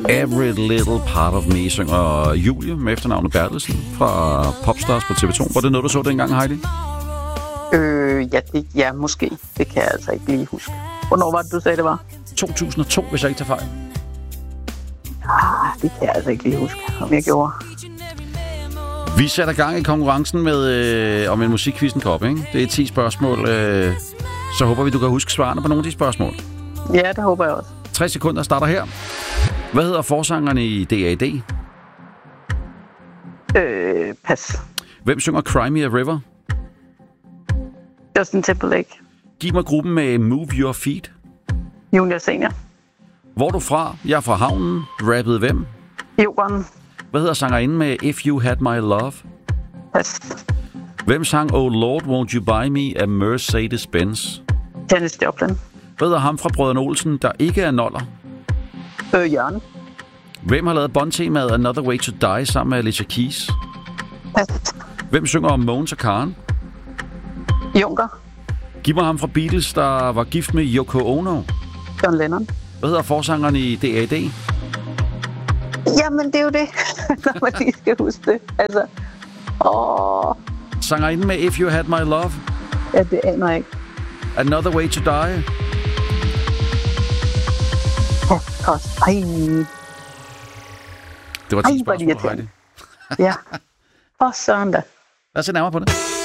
Every Little Part of Me synger Julie med efternavnet Bertelsen fra Popstars på TV2. Var det noget, du så dengang, Heidi? Ja, måske. Det kan jeg altså ikke lige huske. Hvornår var det, du sagde, det var? 2002, hvis jeg ikke tager fejl. Det kan jeg altså ikke lige huske, om jeg gjorde. Vi sætter gang i konkurrencen med om en musikquizzen kop, ikke? Det er 10 spørgsmål. Så håber vi, du kan huske svarene på nogle af de spørgsmål. Ja, det håber jeg også. 60 sekunder starter her. Hvad hedder forsangerne i D.A.D.? Pas. Hvem synger Cry Me a River? Justin Timberlake. Giv mig gruppen med Move Your Feet. Junior Senior. Hvor er du fra? Jeg er fra havnen. Rappede hvem? Jorden. Hvad hedder sangerinden med If You Had My Love? Pas. Hvem sang Oh Lord, Won't You Buy Me af Mercedes-Benz? Janis Joplin. Hvad hedder ham fra Brødrene Olsen, der ikke er noller? Jørgen. Hvem har lavet båndtemaet Another Way to Die sammen med Alicia Keys? Pas. Hvem synger om Mogens og Karen? Junker. Giv mig ham fra Beatles, der var gift med Yoko Ono. John Lennon. Hvad hedder forsangeren i D.A.D.? Jamen, det er jo det, når man lige skal huske det. Altså, Sangerinden med If You Had My Love? Ja, det aner jeg ikke. Another Way to Die? Ej. Det var 10 spørgsmål, Heidi. Ja. For søren da. Lad os se nærmere på det.